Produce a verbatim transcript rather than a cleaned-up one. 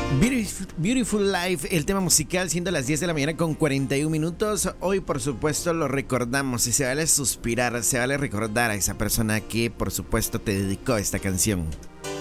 Beautiful, Beautiful Life, el tema musical, siendo las diez de la mañana con cuarenta y uno minutos. Hoy, por supuesto, lo recordamos y se vale suspirar, se vale recordar a esa persona que, por supuesto, te dedicó esta canción.